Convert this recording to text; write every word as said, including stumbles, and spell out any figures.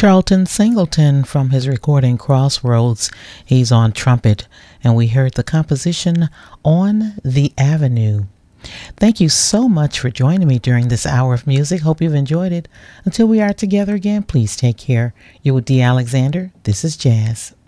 Charlton Singleton from his recording Crossroads. He's on trumpet, and we heard the composition On the Avenue. Thank you so much for joining me during this hour of music. Hope you've enjoyed it. Until we are together again, please take care. You're with Dee Alexander. This is Jazz.